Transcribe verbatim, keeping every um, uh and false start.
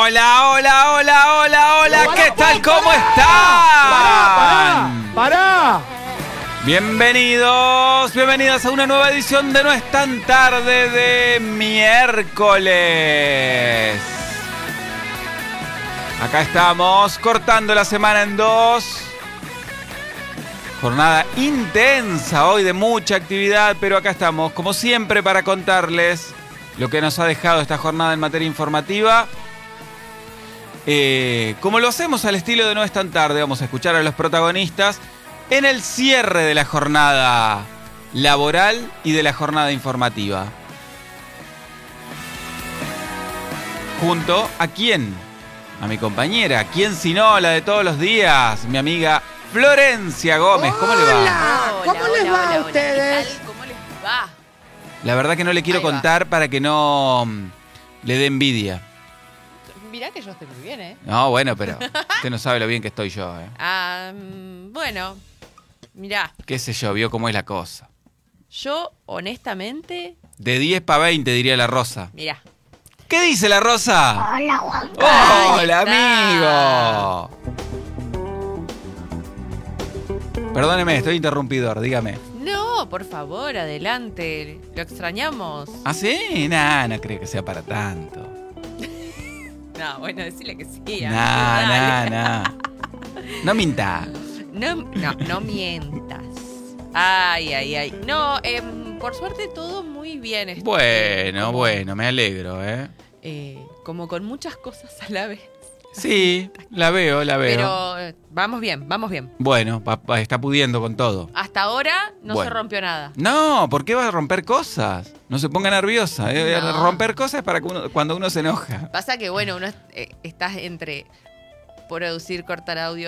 Hola, hola, hola, hola, hola, Pará, ¿qué tal? pará, ¿Cómo pará, están? ¡Pará! ¡Pará! Bienvenidos, bienvenidas a una nueva edición de No es tan tarde de miércoles. Acá estamos, cortando la semana en dos. Jornada intensa hoy de mucha actividad, pero acá estamos, como siempre, para contarles lo que nos ha dejado esta jornada en materia informativa. Eh, como lo hacemos al estilo de No es tan tarde, vamos a escuchar a los protagonistas en el cierre de la jornada laboral y de la jornada informativa. Junto a quién, a mi compañera, quién si no, la de todos los días, mi amiga Florencia Gómez. ¿Cómo le va? Hola. ¿Cómo Hola, les hola, va hola, a hola. ustedes? ¿Qué tal? ¿Cómo les va? La verdad que no le quiero Ahí va. contar para que no mm, le dé envidia. Mirá que yo estoy muy bien, ¿eh? No, bueno, pero usted no sabe lo bien que estoy yo, ¿eh? Ah, mm, bueno, mirá, Qué sé yo, vio cómo es la cosa. yo honestamente, De diez para veinte, diría la Rosa. mirá. ¿Qué dice la Rosa? Hola, Juan. ¡Hola, Ahí amigo! Perdóneme, estoy interrumpidor, dígame. No, por favor, adelante. Lo extrañamos. ¿Ah, sí? Nah, no creo que sea para tanto. No, bueno, decirle que sí. amigo, Nah, nah, dale. nah. No minta. No, no, no mientas. Ay, ay, ay. No, em, por suerte todo muy bien. este, Bueno, como- bueno, me alegro, ¿eh? eh, como con muchas cosas a la vez. Sí, la veo, la veo. Pero eh, vamos bien, vamos bien. Bueno, papá está pudiendo con todo. Hasta ahora no Bueno. se rompió nada. No, ¿por qué va a romper cosas? No se ponga nerviosa. ¿eh? No. Romper cosas es para que uno- cuando uno se enoja. Pasa que, bueno, uno es- eh, estás entre producir, cortar audio,